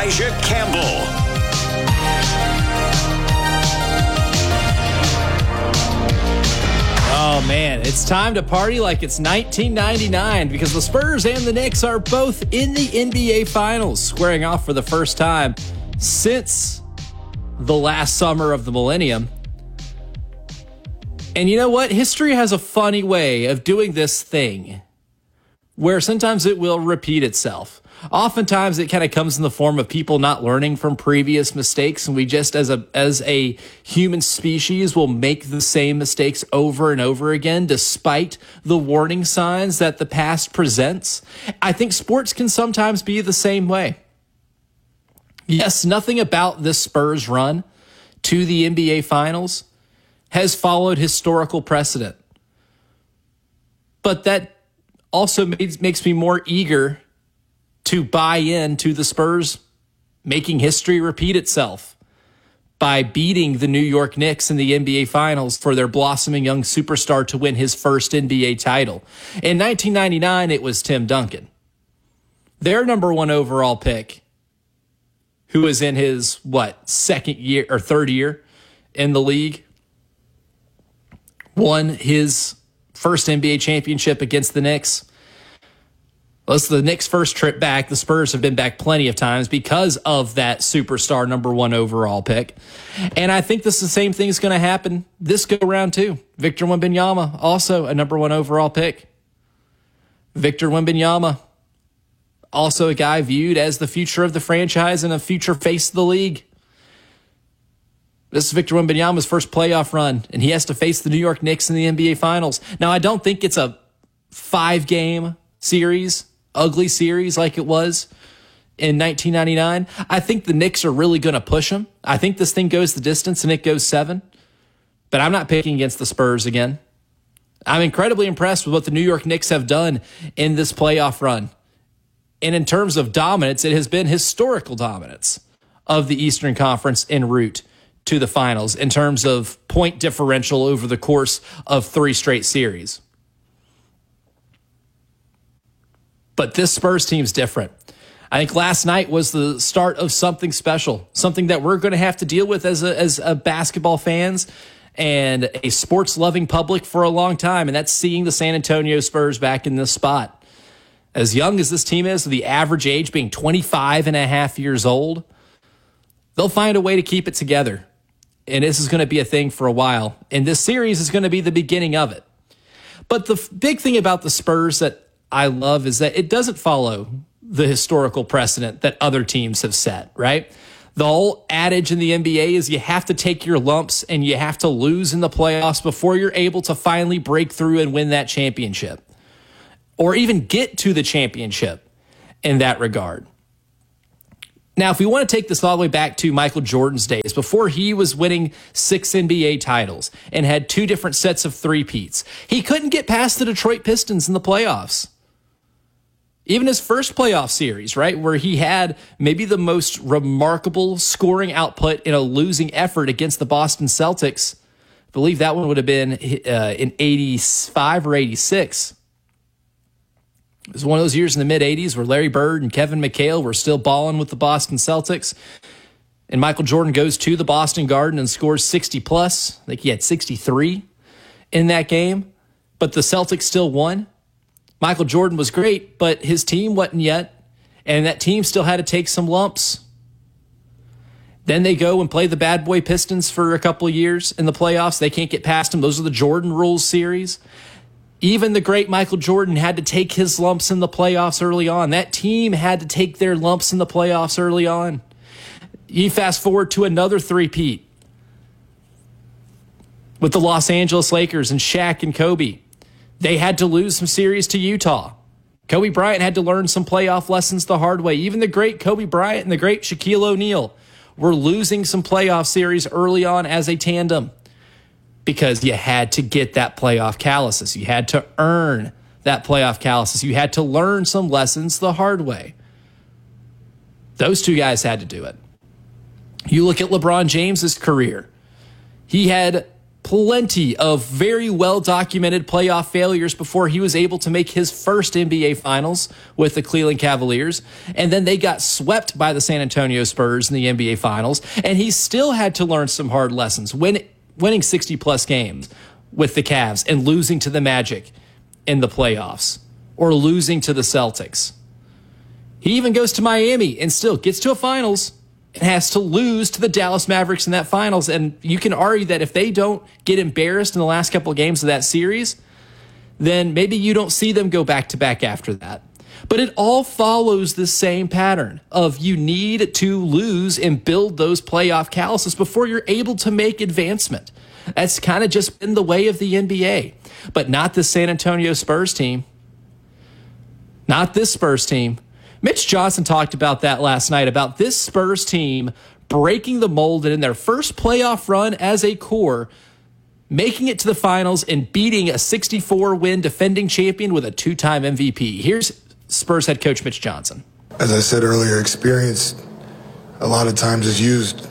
Elijah Campbell. Oh, man, it's time to party like it's 1999 because the Spurs and the Knicks are both in the NBA Finals, squaring off for the first time since the last summer of the millennium. And you know what? History has a funny way of doing this thing where sometimes it will repeat itself. Oftentimes it kind of comes in the form of people not learning from previous mistakes, and we just as a human species will make the same mistakes over and over again despite the warning signs that the past presents. I think sports can sometimes be the same way. Yes, nothing about this Spurs run to the NBA Finals has followed historical precedent. But that also makes me more eager to buy into the Spurs making history repeat itself by beating the New York Knicks in the NBA Finals for their blossoming young superstar to win his first NBA title. In 1999, it was Tim Duncan, their number one overall pick, who was in his, second year or third year in the league, won his first NBA championship against the Knicks. Well, this is the Knicks' first trip back. The Spurs have been back plenty of times because of that superstar number one overall pick. And I think the same thing is going to happen this go-around too. Victor Wembanyama, also a number one overall pick. Victor Wembanyama, also a guy viewed as the future of the franchise and a future face of the league. This is Victor Wembanyama's first playoff run, and he has to face the New York Knicks in the NBA Finals. Now, I don't think it's a 5-game series, ugly series like it was in 1999. I think the Knicks are really going to push them. I think this thing goes the distance and it goes 7. But I'm not picking against the Spurs again. I'm incredibly impressed with what the New York Knicks have done in this playoff run. And in terms of dominance, it has been historical dominance of the Eastern Conference en route to the finals in terms of point differential over the course of 3 straight series. But this Spurs team's different. I think last night was the start of something special, something that we're going to have to deal with as a basketball fans and a sports-loving public for a long time, and that's seeing the San Antonio Spurs back in this spot. As young as this team is, the average age being 25 and a half years old, they'll find a way to keep it together. And this is going to be a thing for a while. And this series is going to be the beginning of it. But the big thing about the Spurs that I love is that it doesn't follow the historical precedent that other teams have set, right? The whole adage in the NBA is you have to take your lumps and you have to lose in the playoffs before you're able to finally break through and win that championship or even get to the championship in that regard. Now, if we want to take this all the way back to Michael Jordan's days, before he was winning 6 NBA titles and had 2 different sets of three-peats, he couldn't get past the Detroit Pistons in the playoffs. Even his first playoff series, right, where he had maybe the most remarkable scoring output in a losing effort against the Boston Celtics. I believe that one would have been in 85 or 86. It was one of those years in the mid-'80s where Larry Bird and Kevin McHale were still balling with the Boston Celtics. And Michael Jordan goes to the Boston Garden and scores 60-plus. I think he had 63 in that game. But the Celtics still won. Michael Jordan was great, but his team wasn't yet. And that team still had to take some lumps. Then they go and play the bad boy Pistons for a couple of years in the playoffs. They can't get past them. Those are the Jordan Rules series. Even the great Michael Jordan had to take his lumps in the playoffs early on. That team had to take their lumps in the playoffs early on. You fast forward to another three-peat with the Los Angeles Lakers and Shaq and Kobe. They had to lose some series to Utah. Kobe Bryant had to learn some playoff lessons the hard way. Even the great Kobe Bryant and the great Shaquille O'Neal were losing some playoff series early on as a tandem. Because you had to get that playoff calluses. You had to earn that playoff calluses. You had to learn some lessons the hard way. Those 2 guys had to do it. You look at LeBron James's career. He had plenty of very well-documented playoff failures before he was able to make his first NBA Finals with the Cleveland Cavaliers. And then they got swept by the San Antonio Spurs in the NBA Finals. And he still had to learn some hard lessons, winning 60-plus games with the Cavs and losing to the Magic in the playoffs or losing to the Celtics. He even goes to Miami and still gets to a Finals and has to lose to the Dallas Mavericks in that Finals. And you can argue that if they don't get embarrassed in the last couple of games of that series, then maybe you don't see them go back-to-back after that. But it all follows the same pattern of you need to lose and build those playoff calluses before you're able to make advancement. That's kind of just been the way of the NBA. But not the San Antonio Spurs team. Not this Spurs team. Mitch Johnson talked about that last night, about this Spurs team breaking the mold and in their first playoff run as a core, making it to the finals and beating a 64-win defending champion with a two-time MVP. Here's Spurs head coach Mitch Johnson. As I said earlier, experience a lot of times is used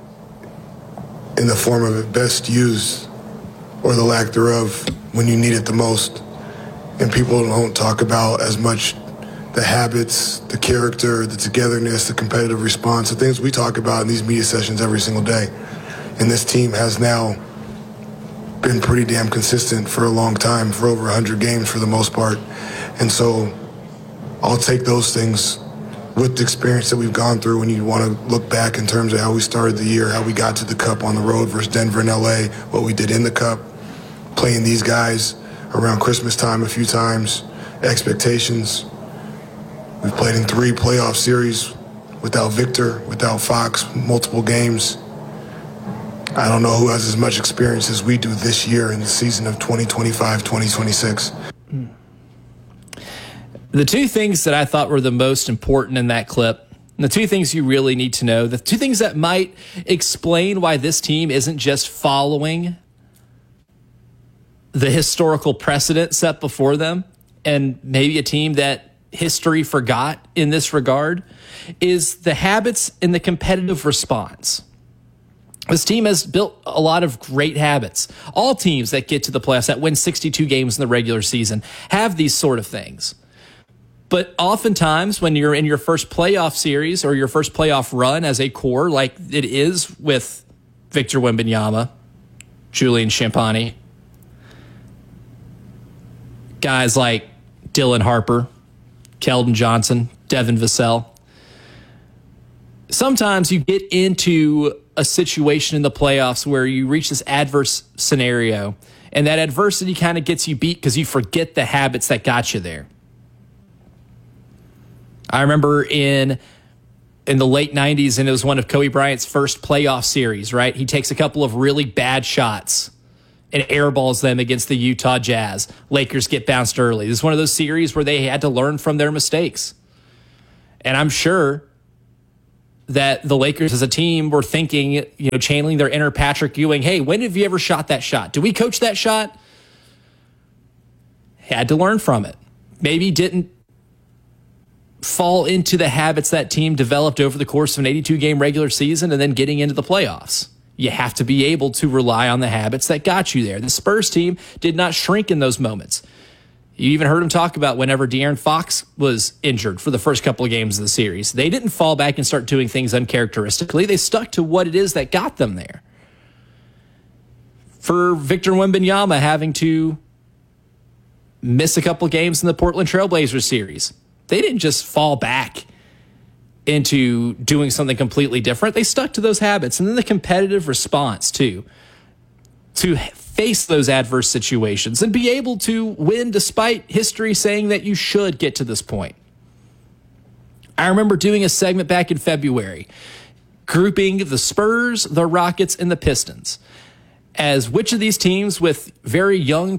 in the form of it best used or the lack thereof when you need it the most. And people don't talk about as much the habits, the character, the togetherness, the competitive response, the things we talk about in these media sessions every single day. And this team has now been pretty damn consistent for a long time, for over 100 games for the most part. And so I'll take those things with the experience that we've gone through when you want to look back in terms of how we started the year, how we got to the Cup on the road versus Denver and LA, what we did in the Cup, playing these guys around Christmas time a few times, expectations. We've played in 3 playoff series without Victor, without Fox, multiple games. I don't know who has as much experience as we do this year in the season of 2025-2026. The two things that I thought were the most important in that clip, and the two things you really need to know, the two things that might explain why this team isn't just following the historical precedent set before them, and maybe a team that history forgot in this regard, is the habits and the competitive response. This team has built a lot of great habits. All teams that get to the playoffs, that win 62 games in the regular season, have these sort of things. But oftentimes when you're in your first playoff series or your first playoff run as a core, like it is with Victor Wembanyama, Julian Champagnie, guys like Dylan Harper, Keldon Johnson, Devin Vassell. Sometimes you get into a situation in the playoffs where you reach this adverse scenario, and that adversity kind of gets you beat because you forget the habits that got you there. I remember in the late 90s, and it was one of Kobe Bryant's first playoff series, right? He takes a couple of really bad shots and airballs them against the Utah Jazz. Lakers get bounced early. This is one of those series where they had to learn from their mistakes. And I'm sure that the Lakers as a team were thinking, channeling their inner Patrick Ewing, hey, when have you ever shot that shot? Do we coach that shot? Had to learn from it. Maybe didn't fall into the habits that team developed over the course of an 82-game regular season and then getting into the playoffs. You have to be able to rely on the habits that got you there. The Spurs team did not shrink in those moments. You even heard him talk about whenever De'Aaron Fox was injured for the first couple of games of the series. They didn't fall back and start doing things uncharacteristically. They stuck to what it is that got them there. For Victor Wembanyama having to miss a couple of games in the Portland Trailblazers series, they didn't just fall back into doing something completely different. They stuck to those habits. And then the competitive response, too, to face those adverse situations and be able to win despite history saying that you should get to this point. I remember doing a segment back in February, grouping the Spurs, the Rockets, and the Pistons as which of these teams with very young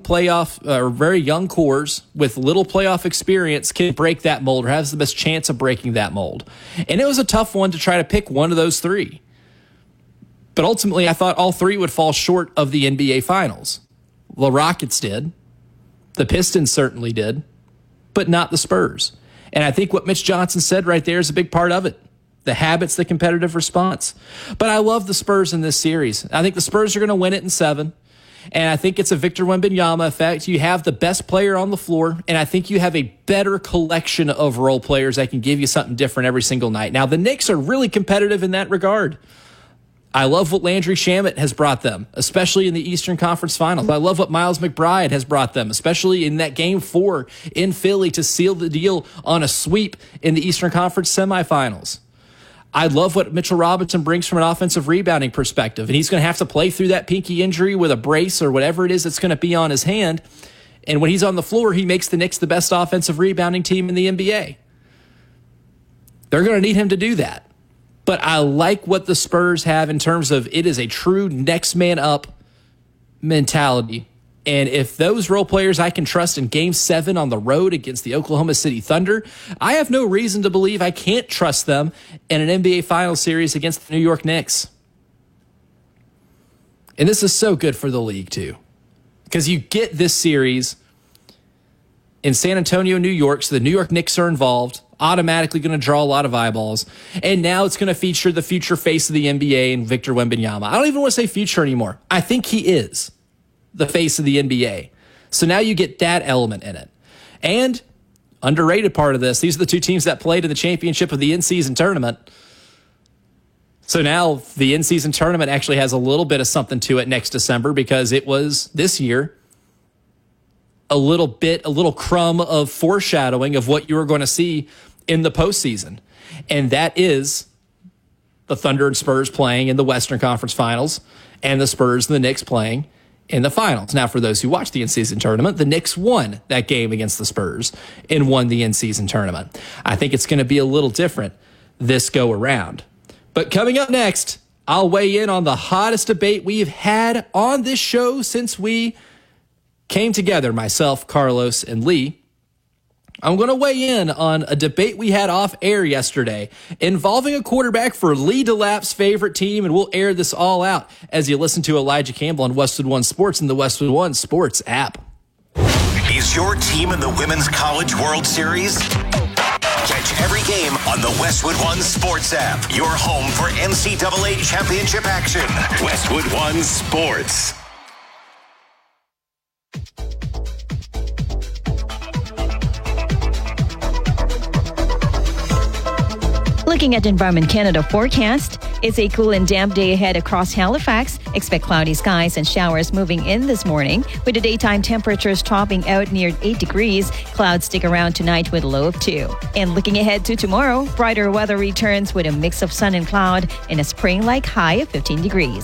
cores with little playoff experience can break that mold or has the best chance of breaking that mold. And it was a tough one to try to pick one of those three. But ultimately, I thought all three would fall short of the NBA Finals. The Rockets did. The Pistons certainly did. But not the Spurs. And I think what Mitch Johnson said right there is a big part of it. The habits, the competitive response. But I love the Spurs in this series. I think the Spurs are going to win it in 7. And I think it's a Victor Wembanyama effect. You have the best player on the floor, and I think you have a better collection of role players that can give you something different every single night. Now, the Knicks are really competitive in that regard. I love what Landry Shamet has brought them, especially in the Eastern Conference Finals. I love what Miles McBride has brought them, especially in that Game 4 in Philly to seal the deal on a sweep in the Eastern Conference semifinals. I love what Mitchell Robinson brings from an offensive rebounding perspective, and he's going to have to play through that pinky injury with a brace or whatever it is that's going to be on his hand. And when he's on the floor, he makes the Knicks the best offensive rebounding team in the NBA. They're going to need him to do that. But I like what the Spurs have in terms of it is a true next man up mentality. And if those role players I can trust in Game 7 on the road against the Oklahoma City Thunder, I have no reason to believe I can't trust them in an NBA Finals series against the New York Knicks. And this is so good for the league, too. Because you get this series in San Antonio, New York, so the New York Knicks are involved, automatically going to draw a lot of eyeballs. And now it's going to feature the future face of the NBA and Victor Wembanyama. I don't even want to say future anymore. I think he is the face of the NBA. So now you get that element in it. And underrated part of this, these are the two teams that played in the championship of the in-season tournament. So now the in-season tournament actually has a little bit of something to it next December because it was this year a little crumb of foreshadowing of what you were going to see in the postseason. And that is the Thunder and Spurs playing in the Western Conference Finals and the Spurs and the Knicks playing in the finals. Now, for those who watched the in-season tournament, the Knicks won that game against the Spurs and won the in-season tournament. I think it's going to be a little different this go around. But coming up next, I'll weigh in on the hottest debate we've had on this show since we came together, myself, Carlos, and Lee. I'm going to weigh in on a debate we had off air yesterday involving a quarterback for Lee DeLapp's favorite team, and we'll air this all out as you listen to Elijah Campbell on Westwood One Sports and the Westwood One Sports app. Is your team in the Women's College World Series? Catch every game on the Westwood One Sports app, your home for NCAA championship action. Westwood One Sports. Looking at Environment Canada forecast, it's a cool and damp day ahead across Halifax. Expect cloudy skies and showers moving in this morning, with the daytime temperatures topping out near 8 degrees. Clouds stick around tonight with a low of 2. And looking ahead to tomorrow, brighter weather returns with a mix of sun and cloud and a spring-like high of 15 degrees.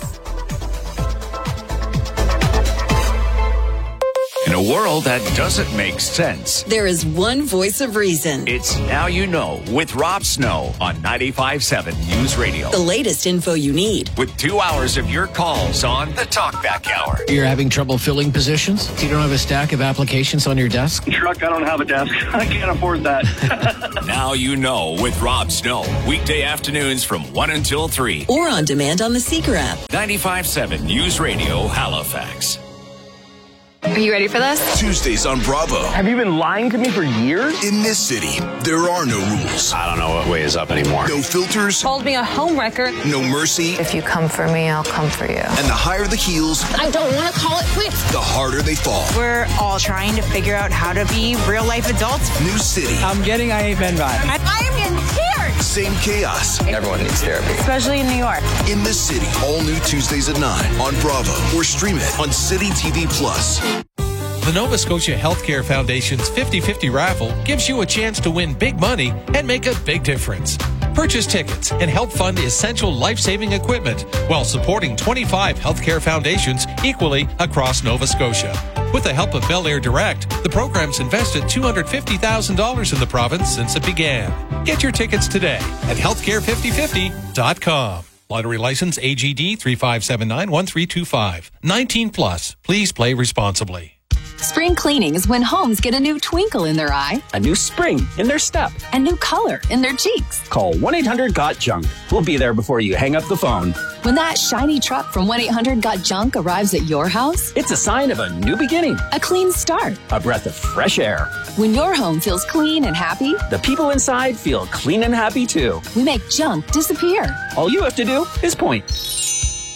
In a world that doesn't make sense, there is one voice of reason. It's Now You Know with Rob Snow on 95.7 News Radio. The latest info you need. With 2 hours of your calls on the Talkback Hour. You're having trouble filling positions? You don't have a stack of applications on your desk? Truck, I don't have a desk. I can't afford that. Now You Know with Rob Snow. Weekday afternoons from 1 until 3. Or on demand on the Seeker app. 95.7 News Radio, Halifax. Are you ready for this? Tuesdays on Bravo. Have you been lying to me for years? In this city, there are no rules. I don't know what way is up anymore. No filters. Called me a homewrecker. No mercy. If you come for me, I'll come for you. And the higher the heels, I don't want to call it quits. the harder they fall. We're all trying to figure out how to be real-life adults. New city. I'm getting I Ain't Been vibe. I am in tears. Same chaos. Everyone needs therapy. Especially in New York. In this city. All new Tuesdays at 9 on Bravo. Or stream it on City TV Plus. The Nova Scotia Healthcare Foundation's 50-50 raffle gives you a chance to win big money and make a big difference. Purchase tickets and help fund essential life-saving equipment while supporting 25 healthcare foundations equally across Nova Scotia. With the help of Bel Air Direct, the program's invested $250,000 in the province since it began. Get your tickets today at healthcare5050.com. Lottery license AGD 35791325. 19 plus. Please play responsibly. Spring cleaning is when homes get a new twinkle in their eye, a new spring in their step, a new color in their cheeks. Call 1-800-GOT-JUNK. We'll be there before you hang up the phone. When that shiny truck from 1-800-GOT-JUNK arrives at your house, it's a sign of a new beginning, a clean start, a breath of fresh air. When your home feels clean and happy, the people inside feel clean and happy too. We make junk disappear. All you have to do is point.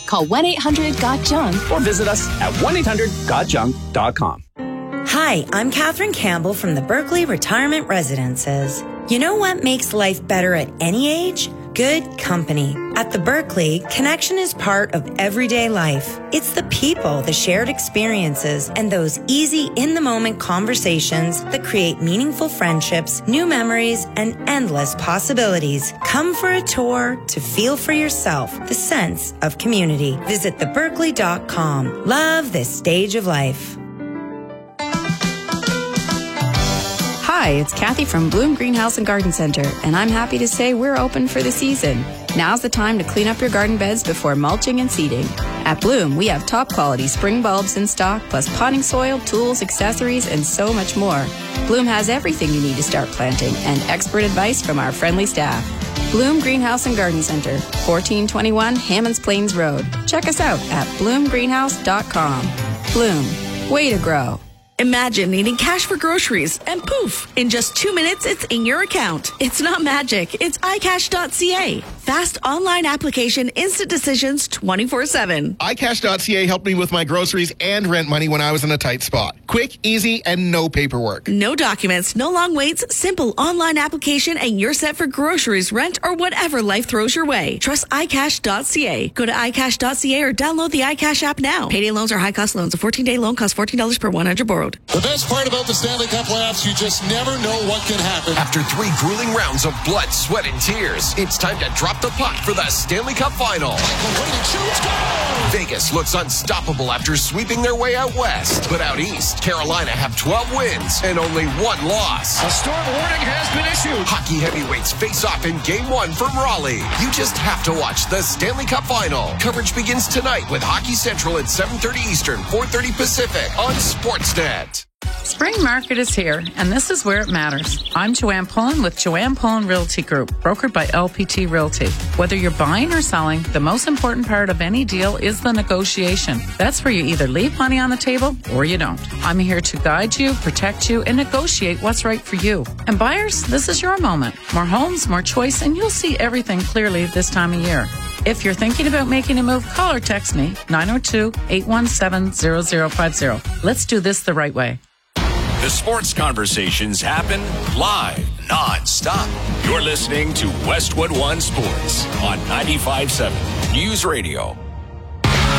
Call 1-800-GOT-JUNK or visit us at 1-800-GOTJUNK.com. Hi, I'm Katherine Campbell from the Berkeley Retirement Residences. You know what makes life better at any age? Good company. At the Berkeley, connection is part of everyday life. It's the people, the shared experiences, and those easy, in-the-moment conversations that create meaningful friendships, new memories, and endless possibilities. Come for a tour to feel for yourself the sense of community. Visit theberkeley.com. Love this stage of life. Hi, it's Kathy from Bloom Greenhouse and Garden Center, and I'm happy to say we're open for the season. Now's the time to clean up your garden beds before mulching and seeding. At Bloom, we have top quality spring bulbs in stock, plus potting soil, tools, accessories, and so much more. Bloom has everything you need to start planting, and expert advice from our friendly staff. Bloom Greenhouse and Garden Center, 1421 Hammonds Plains Road. Check us out at bloomgreenhouse.com. Bloom, way to grow. Imagine needing cash for groceries and poof, in just 2 minutes, it's in your account. It's not magic. It's iCash.ca. Fast online application, instant decisions 24/7. iCash.ca helped me with my groceries and rent money when I was in a tight spot. Quick, easy, and no paperwork. No documents, no long waits, simple online application, and you're set for groceries, rent, or whatever life throws your way. Trust iCash.ca. Go to iCash.ca or download the iCash app now. Payday loans are high-cost loans. A 14-day loan costs $14 per 100 borrowed. The best part about the Stanley Cup playoffs, you just never know what can happen. After 3 grueling rounds of blood, sweat, and tears, it's time to drop the puck for the Stanley Cup Final. Vegas looks unstoppable after sweeping their way out west. But out east, Carolina have 12 wins and only 1 loss. A storm warning has been issued. Hockey heavyweights face off in Game 1 from Raleigh. You just have to watch the Stanley Cup Final. Coverage begins tonight with Hockey Central at 7:30 Eastern, 4:30 Pacific on Sportsnet. Spring market is here, and this is where it matters. I'm Joanne Pullen with Joanne Pullen Realty Group, brokered by LPT Realty. Whether you're buying or selling, the most important part of any deal is the negotiation. That's where you either leave money on the table or you don't. I'm here to guide you, protect you, and negotiate what's right for you. And buyers, this is your moment. More homes, more choice, and you'll see everything clearly this time of year. If you're thinking about making a move, call or text me, 902-817-0050. Let's do this the right way. The sports conversations happen live, non-stop. You're listening to Westwood One Sports on 95.7 News Radio.